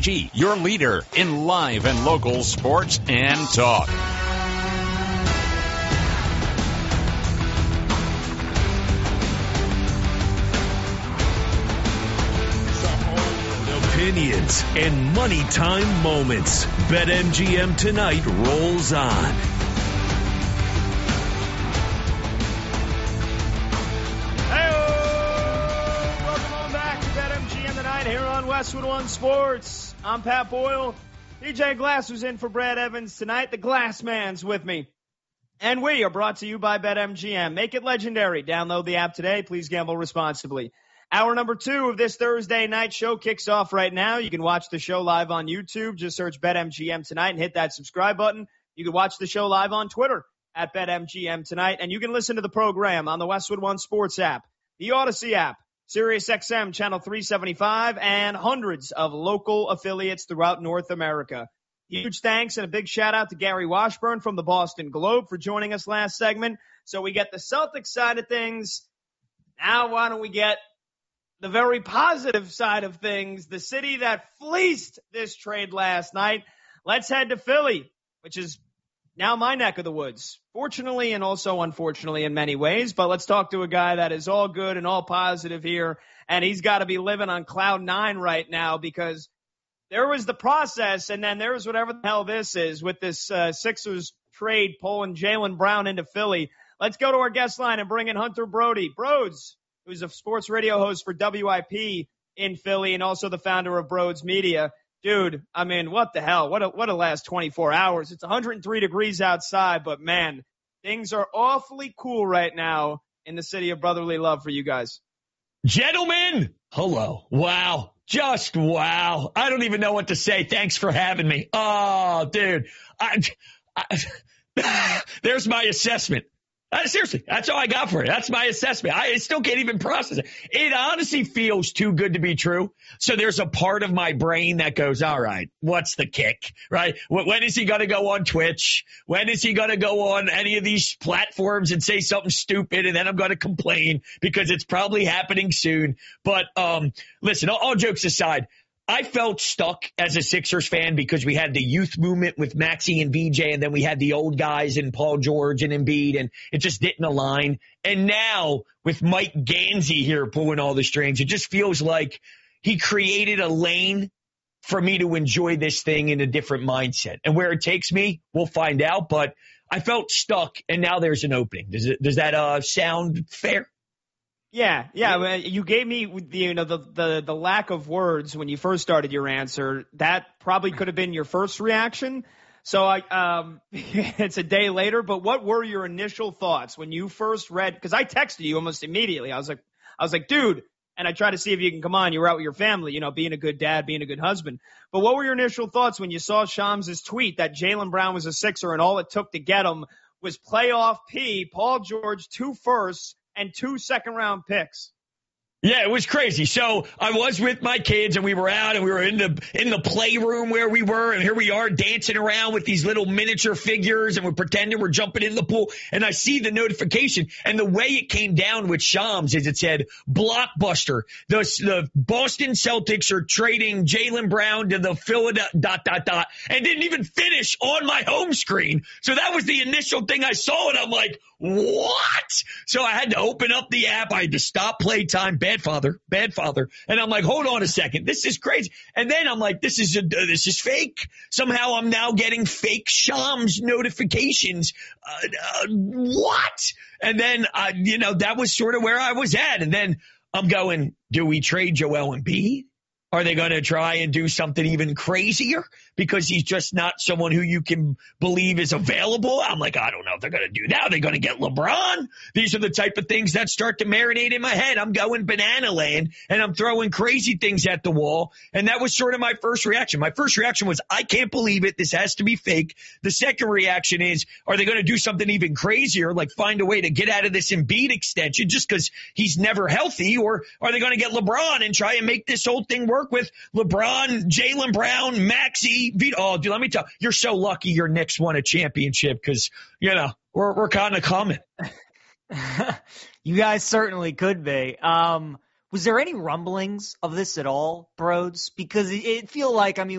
WIP, your leader in live and local sports and talk. Opinions and money time moments. BetMGM Tonight rolls on. Welcome on back to BetMGM Tonight here on Westwood One Sports. I'm Pat Boyle. DJ Glass was in for Brad Evans tonight. The Glass Man's with me. And we are brought to you by BetMGM. Make it legendary. Download the app today. Please gamble responsibly. Hour number 2 of this Thursday night show kicks off right now. You can watch the show live on YouTube. Just search BetMGM Tonight and hit that subscribe button. You can watch the show live on Twitter at BetMGM Tonight. And you can listen to the program on the Westwood One Sports app, the Odyssey app, SiriusXM Channel 375, and hundreds of local affiliates throughout North America. Huge thanks and a big shout out to Gary Washburn from the Boston Globe for joining us last segment. So we get the Celtics side of things. Now why don't we get the very positive side of things, the city that fleeced this trade last night. Let's head to Philly, which is now my neck of the woods, fortunately and also unfortunately in many ways. But let's talk to a guy that is all good and all positive here, and he's got to be living on cloud 9 right now because there was the process, and then there was whatever the hell this is with this Sixers trade pulling Jaylen Brown into Philly. Let's go to our guest line and bring in Hunter Brody. Broads, who's a sports radio host for WIP in Philly and also the founder of Broads Media. Dude, I mean, what the hell? What a last 24 hours. It's 103 degrees outside, but man, things are awfully cool right now in the city of brotherly love for you guys. Gentlemen, hello. Wow. Just wow. I don't even know what to say. Thanks for having me. Oh, dude. There's my assessment. Seriously, that's all I got for it. That's my assessment. I still can't even process it. It honestly feels too good to be true. So there's a part of my brain that goes, all right, what's the kick, right? When is he going to go on Twitch? When is he going to go on any of these platforms and say something stupid? And then I'm going to complain because it's probably happening soon. But listen, all jokes aside, I felt stuck as a Sixers fan because we had the youth movement with Maxey and VJ, and then we had the old guys and Paul George and Embiid, and it just didn't align. And now with Mike Gansey here pulling all the strings, it just feels like he created a lane for me to enjoy this thing in a different mindset. And where it takes me, we'll find out. But I felt stuck, and now there's an opening. Does that sound fair? Yeah. You gave me the lack of words when you first started your answer. That probably could have been your first reaction. So it's a day later. But what were your initial thoughts when you first read? Because I texted you almost immediately. I was like, dude. And I tried to see if you can come on. You were out with your family, being a good dad, being a good husband. But what were your initial thoughts when you saw Shams' tweet that Jaylen Brown was a Sixer and all it took to get him was playoff P, Paul George, 2 firsts, and 2 second-round picks? Yeah, it was crazy. So I was with my kids, and we were out, and we were in the playroom where we were, and here we are dancing around with these little miniature figures, and we're pretending we're jumping in the pool. And I see the notification, and the way it came down with Shams is it said, blockbuster. The Boston Celtics are trading Jaylen Brown to the Philadelphia ... and didn't even finish on my home screen. So that was the initial thing I saw, and I'm like, what? So I had to open up the app. I had to stop playtime. Bad father. And I'm like, hold on a second. This is crazy. And then I'm like, this is fake. Somehow I'm now getting fake Shams notifications. What? And then, that was sort of where I was at. And then I'm going, do we trade Joel Embiid? Are they going to try and do something even crazier because he's just not someone who you can believe is available? I'm like, I don't know if they're going to do that. Are they going to get LeBron? These are the type of things that start to marinate in my head. I'm going banana land, and I'm throwing crazy things at the wall. And that was sort of my first reaction. My first reaction was, I can't believe it. This has to be fake. The second reaction is, are they going to do something even crazier, like find a way to get out of this Embiid extension just because he's never healthy? Or are they going to get LeBron and try and make this whole thing work with LeBron, Jaylen Brown, Maxey, Vito? Oh, dude, let me tell you, you're so lucky your Knicks won a championship because, we're kind of coming. You guys certainly could be. Was there any rumblings of this at all, Broads? Because it feel like,